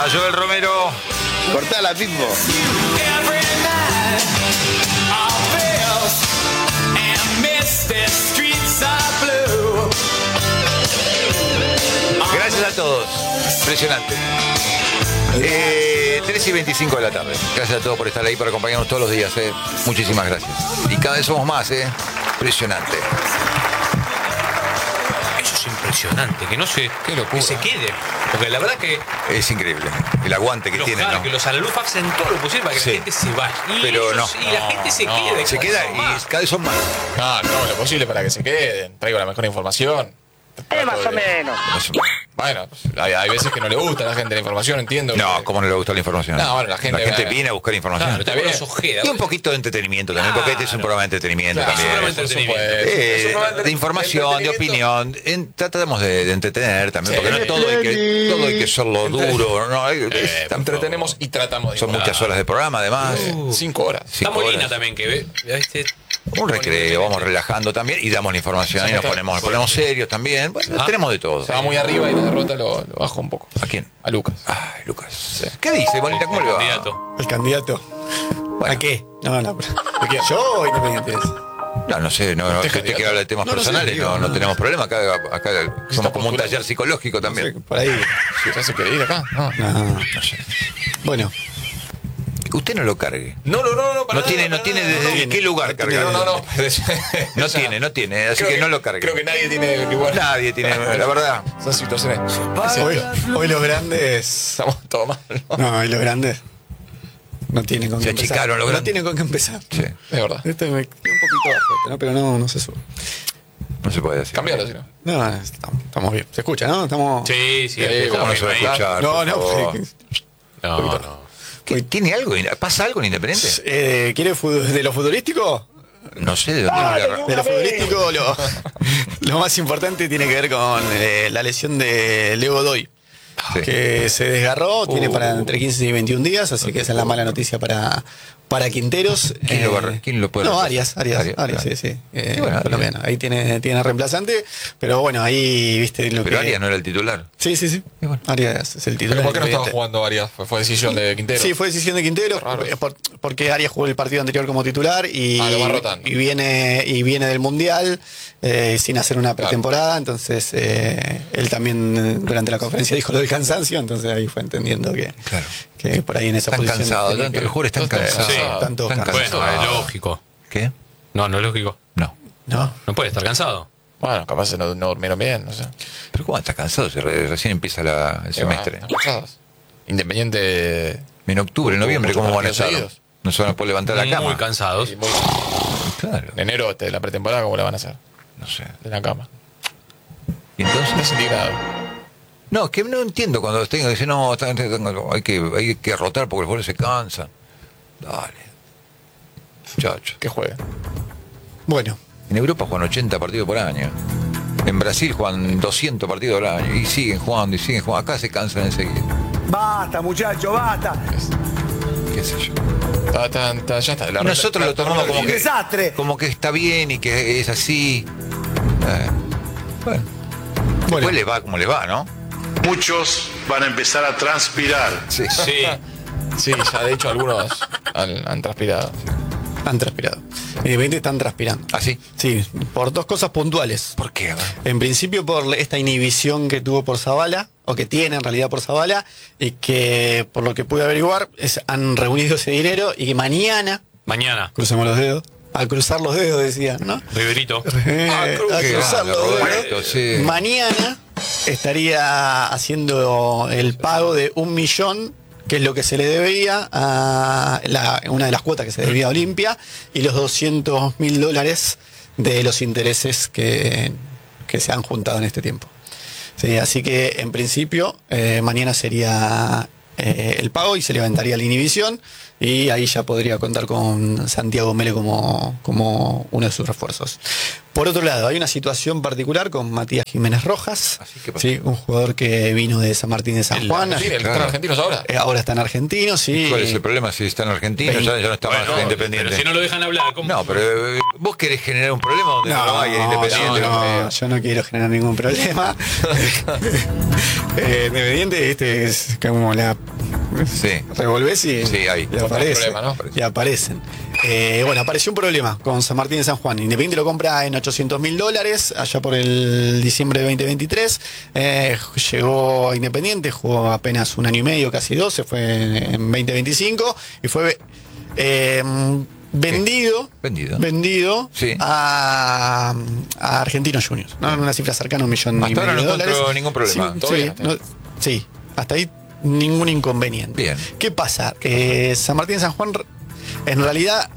A Joel Romero. Cortala, Pipo. Gracias a todos. Impresionante. 3:25 de la tarde. Gracias a todos por estar ahí, por acompañarnos todos los días. Muchísimas gracias. Y cada vez somos más. Impresionante. Eso es impresionante, que no se, Qué locura. que se quede. Porque la verdad que Es increíble. El aguante que tienen, ¿no? que los Alaluf hacen todo lo posible para que Sí. la gente se vaya. Y, Pero ellos- no. y la gente se quede. Se queda y cada vez son más. No, todo lo posible para que se queden. Traigo la mejor información. Más o menos. Bueno, pues, hay veces que no le gusta a la gente la información, entiendo. No, que- ¿cómo no le gusta la información? No, bueno, la gente viene a buscar información. Claro, Está te bien. los ojeda. Y un poquito de entretenimiento también, porque este es un programa de entretenimiento Claro, también. seguramente por entretenimiento. supuesto. Es un programa De información, de opinión. Tratamos de entretener también, porque no todo hay que serlo duro. No, Entretenemos y tratamos de son informar. muchas horas de programa, además. 5 horas. Está 5 Molina horas. también, que ve. Un recreo, vamos relajando también y damos la información y nos ponemos serios también. Bueno, tenemos de todo. Se va muy arriba y la derrota lo bajo un poco. ¿A quién? A Lucas. Ay, Lucas. ¿Qué dice, Molina? ¿Cómo le va? Candidato. ¿El candidato? Bueno. ¿A qué? No, no. ¿De quién? ¿Yo o Independientes? No sé, no, si usted quiere hablar de temas No, no sé, personales, digo, no no. tenemos problema. Acá somos como un postulando. taller psicológico también. Por ahí. ¿Ya se quiere ir acá? No. No. Bueno, Usted no lo cargue. No, No tiene desde qué lugar cargar. No. No tiene, así que no lo cargue. Creo que nadie tiene igual. Nadie tiene, la verdad. Esas situaciones. hoy los grandes. Estamos todos mal, ¿no? No, hoy los grandes no tienen con Se qué empezar. achicaron los No grandes. tienen con qué empezar. Sí, Es verdad. Este me quedó un poquito bajo, ¿no? Pero no se sube. no se puede decir. Cambialo, si no. No, estamos bien. ¿Se escucha, no? Estamos. Sí, sí. ¿Cómo no se va a escuchar? No, por no. favor? No. ¿Qué, ¿Tiene algo? ¿Pasa algo en Independiente? ¿Quiere de lo futbolístico? No sé de dónde viene De lo futbolístico, lo más importante tiene que ver con la lesión de Leo Godoy, Sí. que se desgarró, tiene para entre 15 y 21 días, así que esa es la mala noticia para Quinteros. ¿Quién lo puede No, reemplazar? Arias, sí. bueno, colombiano. Ahí tiene reemplazante, pero bueno, ahí viste lo Pero que... Arias no era el titular. Sí. Y bueno. Arias es el ¿Pero titular. por qué no estaba Independiente. jugando Arias? ¿Fue decisión de Quintero? Sí, fue decisión de Quintero, Raro. porque Arias jugó el partido anterior como titular y, lo va rotando. y viene del Mundial sin hacer una pretemporada, entonces él también durante la conferencia dijo lo del cansancio, entonces ahí fue entendiendo Claro. que por ahí en esa Están posición... cansados, tenía tanto que- los jugadores están cansados. Sí, están todos Están cansados. Bueno, cansados. es lógico. ¿Qué? No es lógico. No. ¿No? No puede estar cansado. Bueno, capaz no durmieron bien, no sé. Pero ¿cómo está cansado? Si recién empieza el semestre. Están cansados. Independiente. En octubre, en noviembre, ¿cómo van a estar? Partidos seguidos. No se van a poder levantar la cama. Muy cansados. y muy- Claro, En enero, la pretemporada, ¿cómo la van a hacer? no sé. De la cama. ¿Y entonces? Desintegrado. No, es que no entiendo cuando tengo que decir, no, hay que rotar porque los jugadores se cansan. Dale. Muchacho. Que juegue. Bueno, En Europa juegan 80 partidos por año. En Brasil juegan 200 partidos al año. Y siguen jugando y siguen jugando. Acá se cansan enseguida. Basta, muchacho, basta. ¿Qué sé yo? Ya está. La Nosotros lo tomamos como Un que, desastre. como que está bien y que es así. Bueno. Bueno. Después le va como le va, ¿no? Muchos van a empezar a transpirar. Sí. Sí. Sí, ya de hecho algunos han transpirado. han transpirado. Independiente están transpirando. ¿Ah, sí? Sí, por dos cosas puntuales. ¿Por qué? A ver. En principio por esta inhibición que tuvo por Zavala, o que tiene en realidad por Zavala, y que por lo que pude averiguar, han reunido ese dinero y que mañana, Mañana. crucemos los dedos, al cruzar los dedos decía, ¿no? Riverito. A Qué cruzar grande, los Roberto, dedos. sí. Mañana estaría haciendo el pago de 1 millón, que es lo que se le debía a una de las cuotas que se debía a Olimpia, y los $200.000 de los intereses que se han juntado en este tiempo. Sí, así que en principio mañana sería el pago y se levantaría la inhibición, y ahí ya podría contar con Santiago Mele como uno de sus refuerzos. Por otro lado, hay una situación particular con Matías Jiménez Rojas, Así que pasó. ¿sí? Un jugador que vino de San Martín de San Juan. ¿Están argentinos ahora? Ahora está en Argentino, sí. ¿Cuál es el problema? Si está en Argentina, ya no está más Bueno, Independiente. pero si no lo dejan hablar, ¿cómo? No, pero vos querés generar un problema donde no hay en Independiente. no, yo no quiero generar ningún problema. Independiente, es como la Sí. revolvés y Sí, ahí. le aparece, problema, ¿no? y aparecen. Bueno, apareció un problema con San Martín de San Juan. Independiente lo compra en $800.000 allá por el diciembre de 2023. Llegó a Independiente, jugó apenas un año y medio, casi 2, se fue en 2025 y fue vendido Sí. a Argentinos Juniors, ¿no? En una cifra cercana a $1,5 Hasta ahora no millones. encontró ningún problema. Sí, hasta ahí ningún inconveniente. Bien. ¿Qué pasa? San Martín de San Juan, en realidad,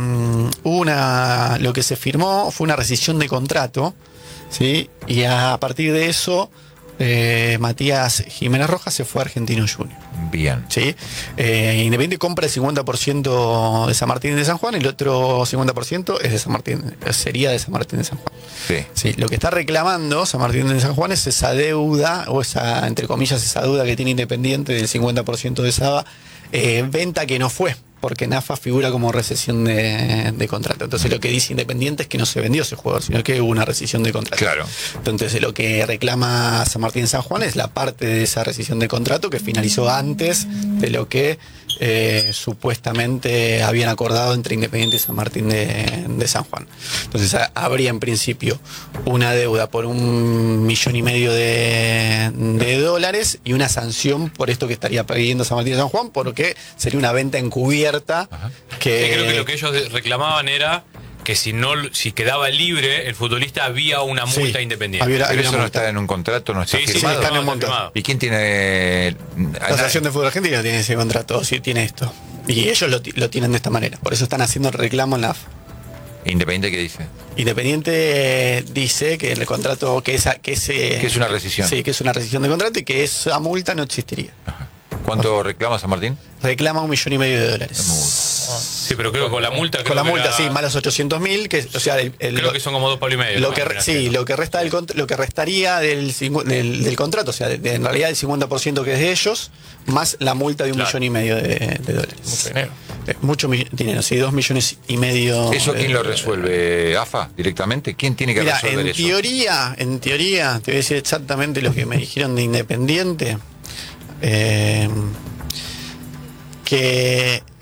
lo que se firmó fue una rescisión de contrato, ¿sí? Y a partir de eso, Matías Jiménez Rojas se fue a Argentinos Juniors. Bien. ¿Sí? Independiente compra el 50% de San Martín de San Juan y el otro 50% es de San Martín, sería de San Martín de San Juan. Sí. Sí, lo que está reclamando San Martín de San Juan es esa deuda, o esa, entre comillas, esa deuda que tiene Independiente del 50% de esa venta que no fue, porque en AFA figura como recesión de contrato. Entonces lo que dice Independiente es que no se vendió ese jugador, sino que hubo una rescisión de contrato. Claro. Entonces lo que reclama San Martín de San Juan es la parte de esa rescisión de contrato que finalizó antes de lo que supuestamente habían acordado entre Independiente y San Martín de San Juan. Entonces habría en principio una deuda por $1,5 millones de dólares y una sanción por esto que estaría pidiendo San Martín de San Juan, porque sería una venta encubierta. Creo que lo que ellos reclamaban era que si quedaba libre el futbolista había una multa Sí, Independiente. había Pero eso una no multa. está en un contrato, no está Sí, firmado. está en un no, montón. firmado. ¿Y quién tiene? La Asociación de Fútbol Argentino tiene ese contrato, o sí tiene esto. Y ellos lo tienen de esta manera. Por eso están haciendo el reclamo en la AFA. Independiente, ¿qué dice? Independiente dice que el contrato, que es una rescisión. Sí, que es una rescisión de contrato y que esa multa no existiría. ¿Cuánto reclama San Martín? Reclama $1,5 millones. Sí, pero creo que con la multa. Con creo la que multa, era- sí, más los $800.000, que, o sea, Creo que son como $2,5 millones. lo que resta lo que restaría del contrato, o sea, en realidad el 50% que es de ellos, más la multa de $1,5 millones de dólares. Mucho dinero. Mucho dinero, sí, $2,5 millones. ¿Eso quién lo de resuelve? ¿AFA directamente? ¿Quién tiene que Mira, resolver eso? en teoría, te voy a decir exactamente lo que me dijeron de Independiente. Que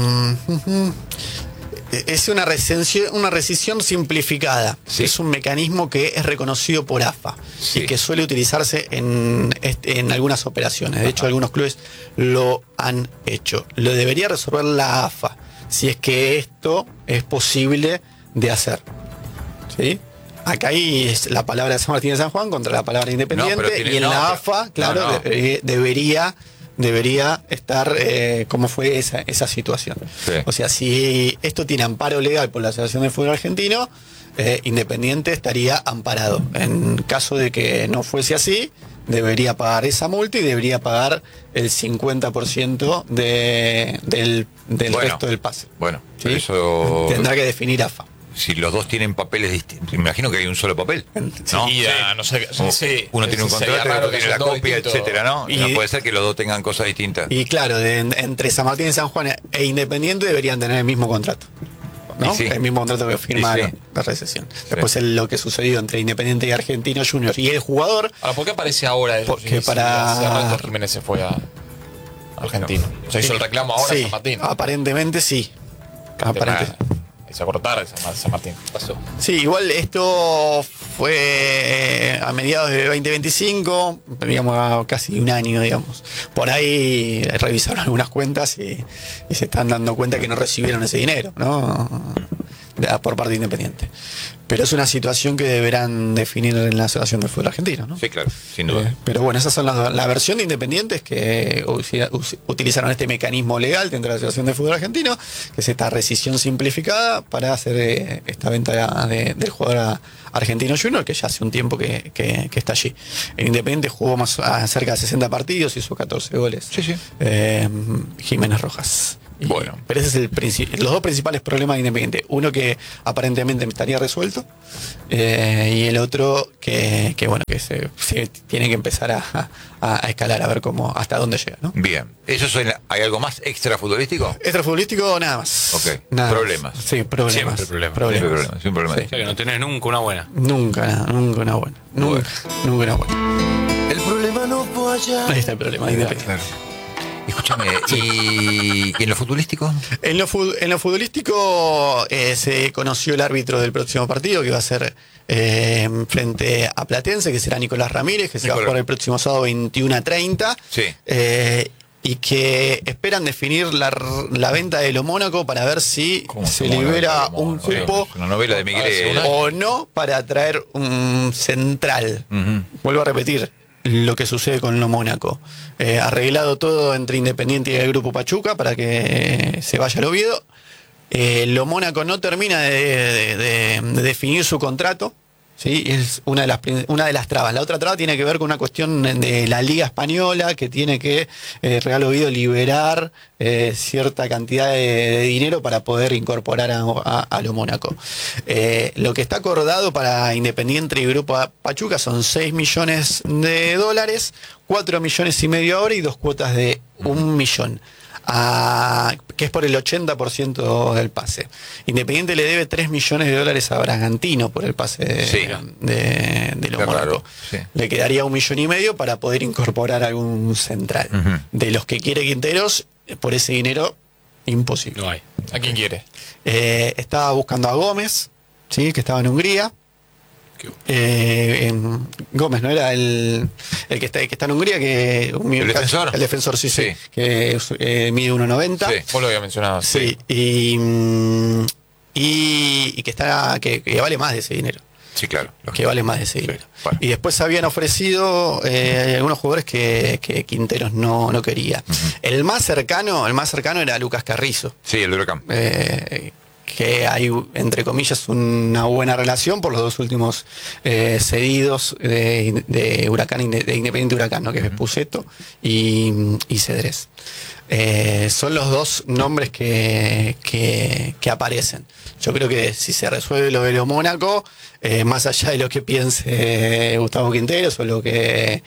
es una rescisión simplificada. Sí. Es un mecanismo que es reconocido por AFA Sí. y que suele utilizarse en algunas operaciones. De hecho, algunos clubes lo han hecho. Lo debería resolver la AFA, si es que esto es posible de hacer. ¿Sí? Acá hay la palabra de San Martín de San Juan contra la palabra Independiente, No, pero tiene- y en no, la pero- AFA, claro, no, no. debería estar cómo fue esa situación. Sí. O sea, si esto tiene amparo legal por la Asociación de Fútbol Argentino, Independiente estaría amparado. En caso de que no fuese así, debería pagar esa multa y debería pagar el 50% del Bueno. resto del pase. Bueno, ¿Sí? pero eso. Tendrá que definir AFA. Si los dos tienen papeles distintos, me imagino que hay un solo papel. ¿no? Y no sé, Como sí, uno tiene un sería contrato, el raro otro que tiene la sean dos copia, distintos. etcétera, ¿no? Y- No puede ser que los dos tengan cosas distintas. Y claro, entre San Martín de San Juan e Independiente deberían tener el mismo contrato, ¿no? Y sí. El mismo contrato que firmaron Y sí. la recesión. Después lo que sucedió entre Independiente y Argentino Junior y el jugador. Ahora, ¿por qué aparece ahora eso? Porque Si para- hace rato Jiménez se fue a Argentino. O sea, hizo el reclamo ahora Sí, a San Martín. aparentemente sí. Aparente. Se acordó tarde San Martín. Pasó. Sí, igual esto fue a mediados de 2025, digamos a casi un año, digamos. Por ahí revisaron algunas cuentas y se están dando cuenta que no recibieron ese dinero, ¿no? Por parte de Independiente. Pero es una situación que deberán definir en la Asociación del Fútbol Argentino, ¿no? Sí, claro, sin duda. Pero bueno, esas son la versión de Independientes que utilizaron este mecanismo legal dentro de la Asociación de Fútbol Argentino, que es esta rescisión simplificada para hacer esta venta del jugador Argentino Junior, que ya hace un tiempo que está allí. En Independiente jugó cerca de 60 partidos, hizo 14 goles. Sí, sí. Jiménez Rojas. Pero ese es los dos principales problemas de Independiente. Uno que aparentemente estaría resuelto y el otro que se tiene que empezar a escalar, a ver hasta dónde llega, ¿no? Bien. ¿Hay algo más extrafutbolístico? Extrafutbolístico, nada más. Ok. Nada Problemas. más. Sí, problemas. Siempre problemas. Siempre problema. Sí. O sea que no tenés nunca una buena. Nunca una buena. Nunca una buena. El problema no fue allá. Ahí está el problema de Independiente. Claro. Escúchame, ¿y en lo futbolístico? En lo futbolístico se conoció el árbitro del próximo partido, que va a ser frente a Platense, que será Nicolás Ramírez, que se va a jugar el próximo sábado 21:30. Sí. Y que esperan definir la venta de lo Mónaco para ver si se libera un cupo Es una novela de Miguel o no para traer un central. Vuelvo a repetir lo que sucede con lo Mónaco. Arreglado todo entre Independiente y el Grupo Pachuca para que se vaya al Oviedo. Lo Mónaco no termina de definir su contrato. Sí, es una de las trabas. La otra traba tiene que ver con una cuestión de la Liga Española, que tiene que Real Oviedo liberar cierta cantidad de dinero para poder incorporar a lo Mónaco. Lo que está acordado para Independiente y Grupo Pachuca son $6 millones, 4,5 millones ahora y 2 cuotas de 1 millón. Que es por el 80% del pase. Independiente le debe $3 millones a Bragantino por el pase de lo Mónaco. Sí. Le quedaría 1,5 millones para poder incorporar algún central. De los que quiere Quinteros, por ese dinero, imposible. No hay. ¿A quién quiere? Estaba buscando a Gómez, ¿sí? Que estaba en Hungría. Gómez no era el que está en Hungría, que ¿El defensor? El defensor, sí. Que mide 1,90. Sí, Vos lo había mencionado. Sí, y que vale más de ese dinero. Sí, claro. Que vale más de ese dinero. Bueno. Y después habían ofrecido algunos jugadores que Quinteros no quería. El más cercano era Lucas Carrizo. Sí, el de Huracán. Que hay, entre comillas, una buena relación por los dos últimos cedidos de Huracán, de Independiente Huracán, ¿no? Que es Puceto y Cedrés. Son los dos nombres que aparecen. Yo creo que si se resuelve lo de lo Mónaco, más allá de lo que piense Gustavo Quinteros o lo que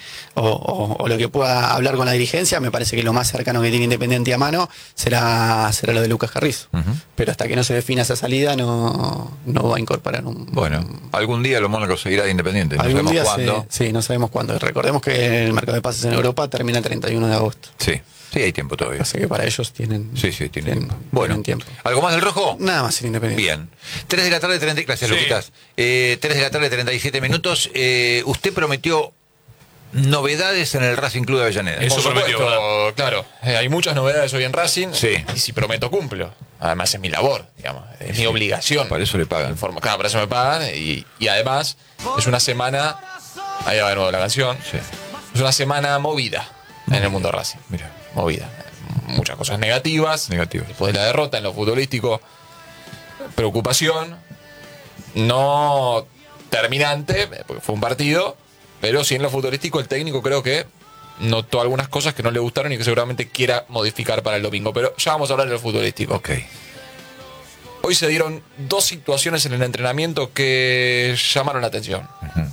pueda hablar con la dirigencia, me parece que lo más cercano que tiene Independiente a mano será lo de Lucas Carrizo. Pero hasta que no se defina esa salida no va a incorporar un... Bueno, algún día lo Mónaco seguirá de Independiente. No algún sabemos día cuándo. sí, no sabemos cuándo. Recordemos que el mercado de pases en Europa termina el 31 de agosto. Sí, hay tiempo todavía. Así que para ellos tienen tienen tiempo. Bueno, tiempo. ¿algo más del rojo? Nada más en Independiente. Bien. 3 de la tarde, 30. Gracias, Sí. Luquitas. 3 de la tarde, 37 minutos. Usted prometió novedades en el Racing Club de Avellaneda. Eso Por prometió, supuesto, claro. Hay muchas novedades hoy en Racing. Sí. Y si prometo, cumplo. Además, es mi labor, digamos. Es mi obligación. Para eso le pagan. Claro, para eso me pagan. Y además, es una semana. Ahí va de nuevo la canción. Sí. Es una semana movida en el mundo Racing. Mira. Movida. Muchas cosas negativas. Negativas. Después de la derrota en lo futbolístico, preocupación. No terminante, porque fue un partido. Pero sí en lo futbolístico, el técnico creo que notó algunas cosas que no le gustaron y que seguramente quiera modificar para el domingo. Pero ya vamos a hablar de lo futbolístico. Ok. Hoy se dieron 2 situaciones en el entrenamiento que llamaron la atención.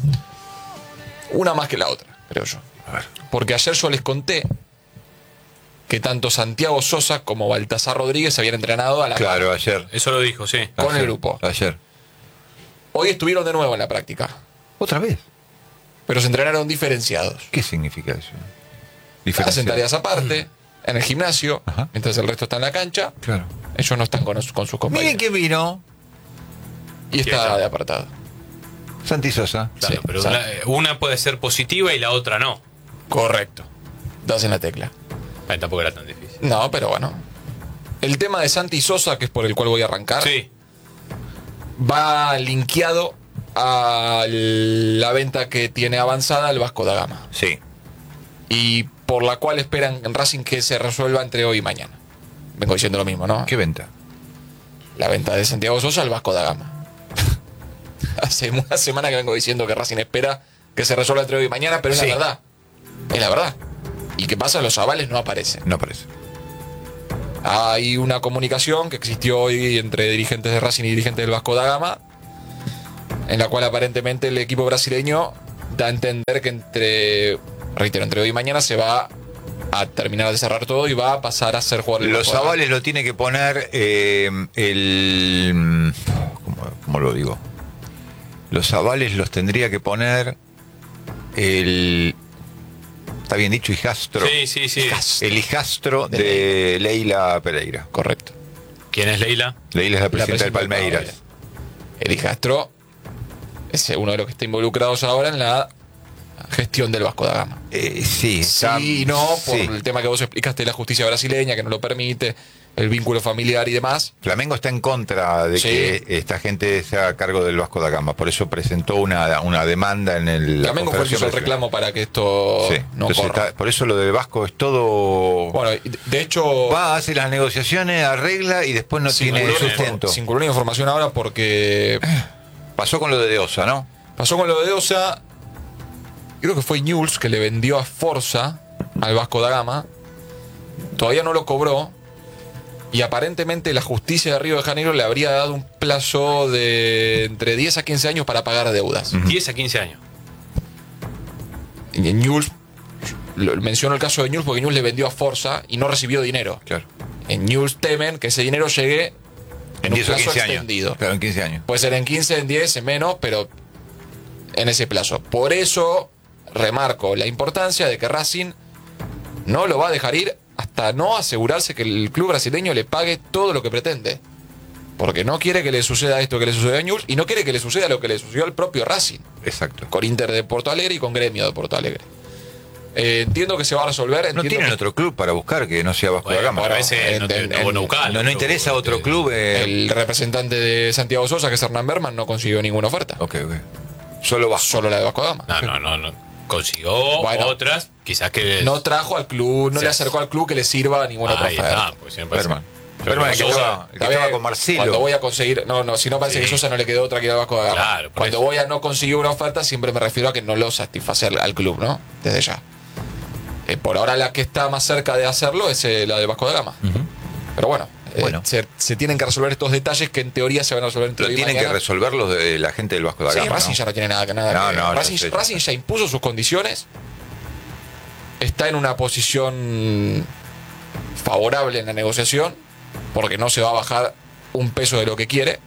Una más que la otra, creo yo. A ver. Porque ayer yo les conté que tanto Santiago Sosa como Baltasar Rodríguez habían entrenado a la Claro, ayer. Eso lo dijo, sí. con Ayer. el grupo. Ayer. Hoy estuvieron de nuevo en la práctica, ¿Otra vez? pero se entrenaron diferenciados. ¿Qué significa eso? Hacen tareas aparte, en el gimnasio, Ajá. mientras el resto está en la cancha. Claro. Ellos no están con sus compañeros. Miren que vino Y está está? de apartado. Santi Sosa. Claro, Sí, pero sabe. una puede ser positiva y la otra no. Correcto. Das en la tecla. Tampoco era tan difícil. No, pero bueno. El tema de Santi Sosa, que es por el cual voy a arrancar, Sí. va linkeado a la venta que tiene avanzada el Vasco da Gama. Sí. Y por la cual esperan en Racing que se resuelva entre hoy y mañana. Vengo diciendo lo mismo, ¿no? ¿Qué venta? La venta de Santiago Sosa al Vasco da Gama. Hace una semana que vengo diciendo que Racing espera que se resuelva entre hoy y mañana, pero es Sí. la verdad. Es la verdad. ¿Y qué pasa? Los avales no aparecen. No aparece. Hay una comunicación que existió hoy entre dirigentes de Racing y dirigentes del Vasco da Gama, en la cual aparentemente el equipo brasileño da a entender que entre hoy y mañana se va a terminar de cerrar todo y va a pasar a ser jugador del Los Vasco da Gama. avales lo tiene que poner ¿cómo lo digo? Los avales los tendría que poner el... ¿Está bien dicho? Hijastro. Sí. El hijastro de Leila Pereira. Correcto. ¿Quién es Leila? Leila es la presidenta del presidenta del Palmeiras. El hijastro es uno de los que está involucrados ahora en la gestión del Vasco da Gama. Sí, está- Sí y no, por sí. el tema que vos explicaste de la justicia brasileña, que no lo permite, el vínculo familiar y demás. Flamengo está en contra de Sí. que esta gente sea a cargo del Vasco da Gama. Por eso presentó una demanda en el... la Flamengo fue el que hizo el Confederación reclamo para que esto Sí. no Entonces corra. por eso lo del Vasco es todo... Bueno, de hecho, Va, hace las negociaciones, arregla y después no tiene sustento. sin color de información ahora porque Pasó con lo de Osa, ¿no? pasó con lo de Osa. Creo que fue Newell's que le vendió a Forza al Vasco da Gama. Todavía no lo cobró. Y aparentemente la justicia de Río de Janeiro le habría dado un plazo de entre 10 a 15 años para pagar deudas. 10 a 15 años. Y en Newell's, menciono el caso de Newell's porque Newell's le vendió a Forza y no recibió dinero. Claro. En Newell's temen que ese dinero llegue En un 10 o plazo 15 años. extendido. Claro, en 15 años. Puede ser en 15, en 10, en menos, pero en ese plazo. Por eso remarco la importancia de que Racing no lo va a dejar ir hasta no asegurarse que el club brasileño le pague todo lo que pretende. Porque no quiere que le suceda esto que le sucedió a Newell's y no quiere que le suceda lo que le sucedió al propio Racing, Exacto. con Inter de Porto Alegre y con Gremio de Porto Alegre. Entiendo que se va a resolver. No entiendo tienen que otro club para buscar que no sea Vasco da Gama. Bueno, a veces no en- bueno buscar. No interesa otro club. el representante de Santiago Sosa, que es Hernán Berman, no consiguió ninguna oferta. Ok. Solo Vasco. Solo la de Vasco da Gama. No. Consiguió Bueno. otras, quizás que... No trajo al club, no Sí. le acercó al club que le sirva a ninguna otra Ahí oferta. está, pues siempre Berman. Yo Berman, creo el que que Sosa- estaba, Está bien, con Marcelo. Cuando voy a conseguir, si no parece Sí. que Sosa no le quedó otra que ir al Vasco da Gama. Claro, por Cuando eso. voy a no conseguir una oferta, siempre me refiero a que no lo satisface al club, ¿no? Desde ya. Por ahora la que está más cerca de hacerlo es la de Vasco da Gama. Pero bueno, Bueno. se tienen que resolver estos detalles que en teoría se van a resolver entre Lo hoy y tienen que mañana. resolver los de la gente del Vasco da Sí, Gama. Racing ¿no? ya no tiene nada que No, ver. no, Racing, ya sé. Racing ya impuso sus condiciones. Está en una posición favorable en la negociación, porque no se va a bajar un peso de lo que quiere.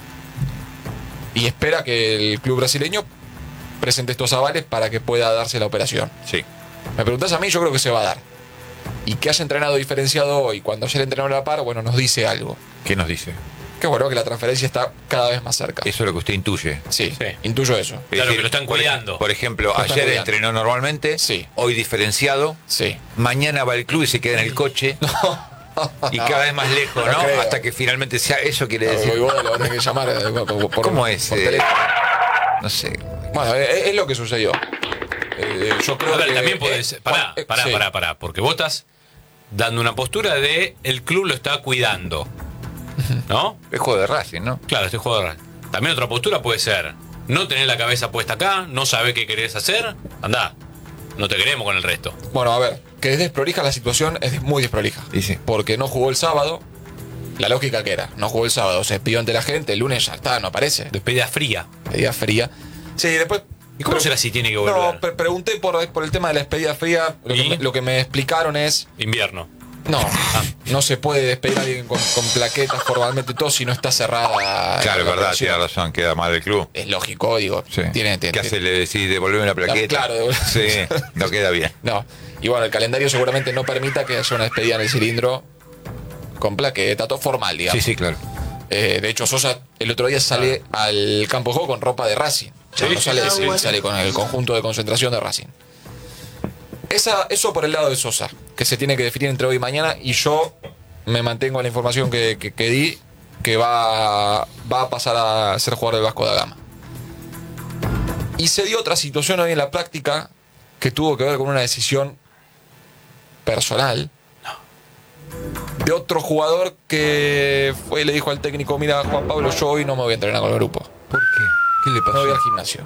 Y espera que el club brasileño presente estos avales para que pueda darse la operación. Sí. Me preguntás a mí, yo creo que se va a dar. Y que haya entrenado diferenciado hoy, cuando ayer entrenó a la par, bueno, nos dice algo. ¿Qué nos dice? Que bueno, que la transferencia está cada vez más cerca. Eso es lo que usted intuye. Sí, Sí. intuyo eso. Es Claro, decir, que lo están cuidando. Por ejemplo, Lo están ayer cuidando. entrenó normalmente, Sí. hoy diferenciado, Sí. mañana va al club y se queda en el coche y cada vez más lejos, No ¿no? creo. Hasta que finalmente sea eso quiere decir. Voy lo tenés que llamar por ¿Cómo es? por teléfono. No sé. Bueno, es lo que sucedió. Yo creo A ver, que también puede ser. Pará, sí. porque vos estás dando una postura de el club lo está cuidando. ¿No? Es juego de Racing, ¿no? Claro, este jugador. También otra postura puede ser no tener la cabeza puesta acá, no saber qué querés hacer, andá. No te queremos con el resto. Bueno, a ver, que es desprolija la situación, es muy desprolija. Y sí. Porque no jugó el sábado. La lógica que era, no jugó el sábado, se despidió ante la gente, el lunes ya está, no aparece. Despedida fría. Despedida fría. Sí, después. ¿Y cómo será si tiene que volver? No, pregunté por el tema de la despedida fría. ¿Y? Lo que me explicaron es. Invierno. No se puede despedir a alguien con plaquetas formalmente todo si no está cerrada. Claro, es la verdad, operación. tiene razón, queda mal el club. Es lógico, digo. Sí. Tiene. ¿Qué hace? Le decís devolverme la plaqueta. Claro, Sí, no queda bien. No. Y bueno, el calendario seguramente no permita que haya una despedida en el cilindro con plaqueta, todo formal, digamos. Sí, claro. De hecho, Sosa el otro día sale al campo de juego con ropa de Racing. No sale con el conjunto de concentración de Racing. Eso por el lado de Sosa, que se tiene que definir entre hoy y mañana, y yo me mantengo en la información que di, que va a pasar a ser jugador del Vasco da Gama. Y se dio otra situación hoy en la práctica que tuvo que ver con una decisión personal de otro jugador que fue y le dijo al técnico: mira, Juan Pablo, yo hoy no me voy a entrenar con el grupo, ¿Por qué? ¿Qué le no pasó? voy al gimnasio,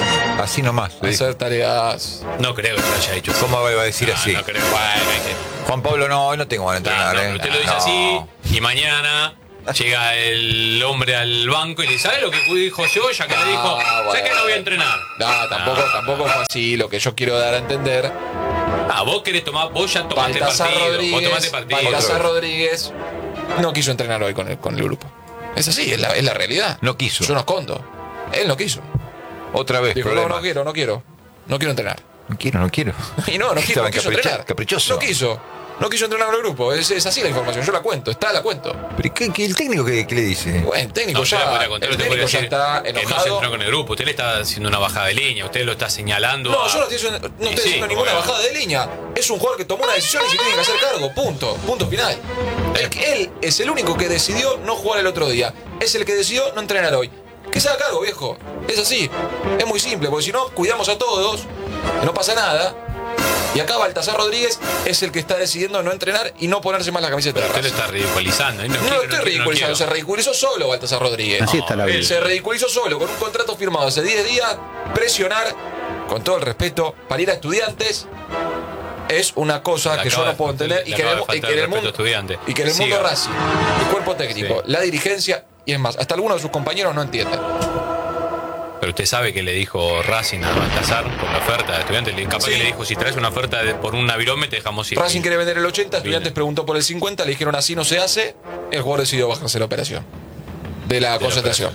Así nomás. a hacer tareas. No creo que lo haya hecho. ¿Cómo va a decir No, así? no creo. Bueno, hay que- Juan Pablo, no, hoy no tengo ganas de entrenar. Claro, pero usted lo dice así y mañana llega el hombre al banco y le dice, ¿sabe lo que dijo Cebolla? Que le dijo, sé que no voy a entrenar. No, tampoco fue así. Lo que yo quiero dar a entender. Vos querés tomar, vos ya tomaste partido. Vos tomaste partido. Baltasar Rodríguez no quiso entrenar hoy con el grupo. Es así, es la realidad. No quiso. Yo no escondo. Él no quiso. Otra vez, Dijo, problema. no quiero entrenar. No quiero. Y no quiso entrenar. Caprichoso. No quiso entrenar con el grupo. Es así la información. Yo la cuento. La cuento. ¿Pero qué el técnico qué le dice? Bueno, el técnico No, ya. el El técnico ya está que no se enojado. entrenó con el grupo. Usted le está haciendo una bajada de línea. Usted lo está señalando. No, yo no estoy haciendo ninguna bajada de línea. Es un jugador que tomó una decisión y se tiene que hacer cargo. Punto final. Él es el único que decidió no jugar el otro día. Es el que decidió no entrenar hoy. Que se haga cargo, viejo. Es así. Es muy simple, porque si no, cuidamos a todos. No pasa nada. Y acá Baltasar Rodríguez es el que está decidiendo no entrenar y no ponerse más la camiseta. Pero de usted lo Racing. está ridiculizando. No lo estoy ridiculizando, se ridiculizó solo Baltasar Rodríguez. Así está la vida. Se ridiculizó solo, con un contrato firmado hace 10 días, presionar, con todo el respeto, para ir a Estudiantes, es una cosa que yo no puedo entender y que en el mundo Racing, el cuerpo técnico, la dirigencia, y es más, hasta algunos de sus compañeros no entienden. Pero usted sabe que le dijo Racing a Baltasar con la oferta de Estudiantes. Capaz que le dijo, si traes una oferta por un Navirome, te dejamos ir. Racing quiere vender el 80, Estudiantes preguntó por el 50, le dijeron así no se hace, el jugador decidió bajarse la operación de la concentración.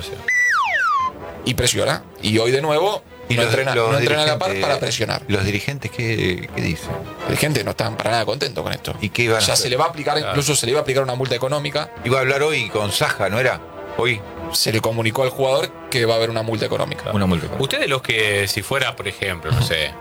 Y presiona. Y hoy de nuevo no entrena a la par para presionar. ¿Los dirigentes qué dicen? Los dirigentes no están para nada contentos con esto. ¿Y qué iban a hacer? Se le va a aplicar, incluso se le iba a aplicar una multa económica. Iba a hablar hoy con Saja, ¿no era? Hoy. Se le comunicó al jugador que va a haber una multa económica. Una multa. Usted de los que, si fuera, por ejemplo, no sé,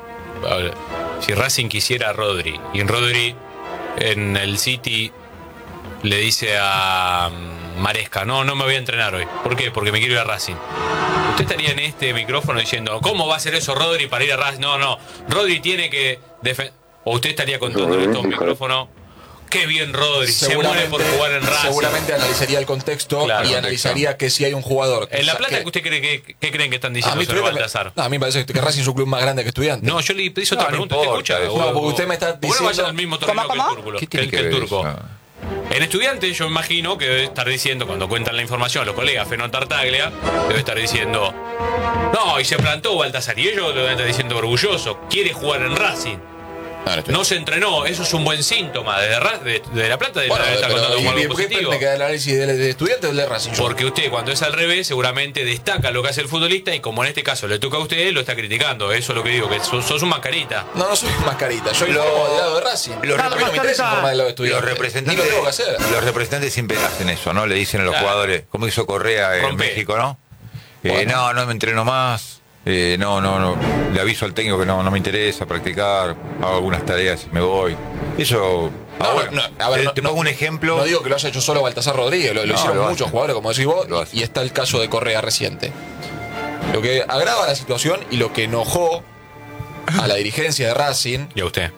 si Racing quisiera a Rodri, y Rodri en el City le dice a Maresca, no me voy a entrenar hoy. ¿Por qué? Porque me quiero ir a Racing. Usted estaría en este micrófono diciendo, ¿cómo va a hacer eso Rodri para ir a Racing? No, Rodri tiene que defender. O usted estaría contando en todo micrófono, qué bien Rodri, se muere por jugar en Racing. Seguramente analizaría el contexto y analizaría que si hay un jugador. En La Plata, ¿qué usted cree ¿qué creen que están diciendo sobre Baltasar? A mí me parece que Racing es un club más grande que Estudiantes. No, yo le hice otra pregunta, ¿usted escucha? No, porque usted me está diciendo... ¿Por qué no vayan al mismo torneo que el turco? En Estudiantes yo me imagino que debe estar diciendo, cuando cuentan la información los colegas Feno Tartaglia, debe estar diciendo, no, y se plantó Baltasar, y ellos deben estar diciendo orgulloso, quiere jugar en Racing. No se entrenó, eso es un buen síntoma de La Plata, de estar contando como algo positivo. ¿Qué queda el análisis de Estudiantes o el de Racing? Porque usted, cuando es al revés, seguramente destaca lo que hace el futbolista y como en este caso le toca a usted, lo está criticando. Eso es lo que digo, que sos un mascarita. No soy un mascarita, yo informo del lado de Racing. A mí no me interesa informar del lado de Estudiantes. Ni lo tengo que hacer. Los representantes siempre hacen eso, ¿no? Le dicen a los jugadores, como hizo Correa en México, ¿no? No me entreno más. No, le aviso al técnico que no me interesa practicar, hago algunas tareas y me voy. Eso. Te pongo un ejemplo. No digo que lo haya hecho solo Baltasar Rodríguez, lo hicieron muchos jugadores, como decís vos, y está el caso de Correa reciente. Lo que agrava la situación y lo que enojó a la dirigencia de Racing. ¿Y a usted?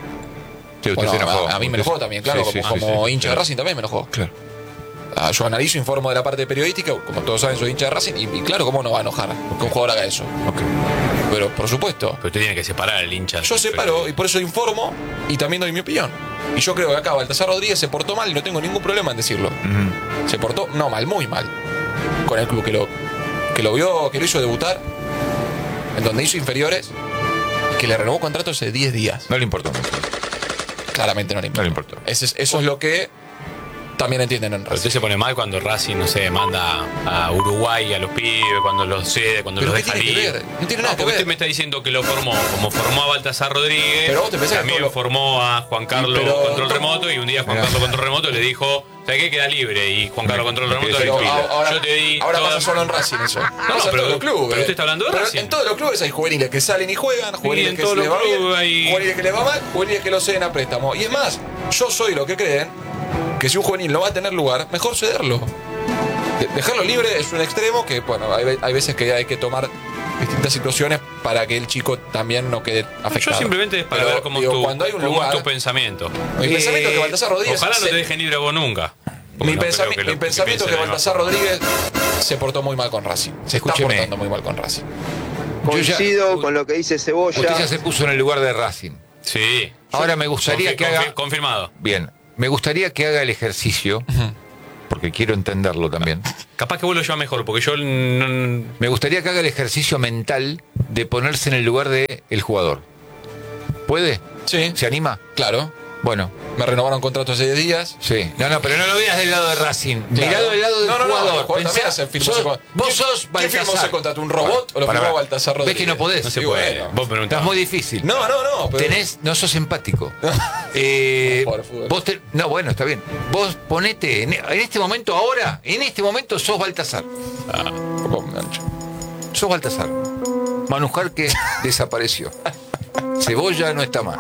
Sí, usted se enojó. A mí me enojó también, claro, como hincha de Racing también me enojó. Claro. Yo analizo, informo de la parte periodística, como todos saben soy hincha de Racing y claro, ¿cómo no va a enojar que un jugador haga eso? Pero por supuesto. Pero usted tiene que separar el hincha. Yo separo y por eso informo y también doy mi opinión. Y yo creo que acá Baltasar Rodríguez se portó mal y no tengo ningún problema en decirlo. Se portó, muy mal. Con el club que lo hizo debutar, en donde hizo inferiores y que le renovó contrato hace 10 días. No le importó. Claramente no le importó. Eso es lo que también entienden en Racing. Usted se pone mal cuando Racing, no sé, manda a Uruguay a los pibes, cuando los cede, cuando los deja libre. No tiene nada que ver. Usted me está diciendo que lo formó, como formó a Baltasar Rodríguez, pero vos te pensás también que formó a Juan Carlos Control Remoto, y un día Juan Carlos Control Remoto le dijo, ¿sabes qué? Queda libre, y Juan Carlos Control Remoto le dijo, yo te di ahora pasa solo en Racing eso. No, pero en todos los clubes. Pero usted está hablando de Racing. En todos los clubes hay juveniles que salen y juegan, juveniles que les va bien, juveniles que les va mal, juveniles que lo ceden a préstamo. Y es más, yo soy lo que creen que si un juvenil no va a tener lugar, mejor cederlo. Dejarlo libre es un extremo que, bueno, hay veces que hay que tomar distintas situaciones para que el chico también no quede afectado. Yo simplemente es para ver cómo es tu pensamiento. Mi pensamiento es que Baltasar Rodríguez... Ojalá no te dejen libre vos nunca. Mi pensamiento es que Baltasar Rodríguez se portó muy mal con Racing. Se está portando muy mal con Racing. Coincido con lo que dice Cebolla. Usted ya se puso en el lugar de Racing. Sí. Ahora me gustaría que haga... Confirmado. Bien, me gustaría que haga el ejercicio, porque quiero entenderlo también. Capaz que vos lo llevas mejor, porque yo no... Me gustaría que haga el ejercicio mental de ponerse en el lugar del jugador. ¿Puede? Sí. ¿Se anima? Claro. Bueno. Me renovaron contrato hace 10 días. Sí. No, pero no lo veas del lado de Racing. Miralo del lado del jugador. Pensá, vos sos ¿Quién firmó ese contrato? ¿Un robot o lo firmó Baltasar Rodríguez? Ves que no podés. No se puede. Bueno. Vos preguntás. Es muy difícil. No. Pero... No sos empático. No, bueno, está bien. Vos ponete, en este momento, ahora, en este momento sos Baltasar. Sos Baltasar. Manujar que desapareció. Cebolla no está más.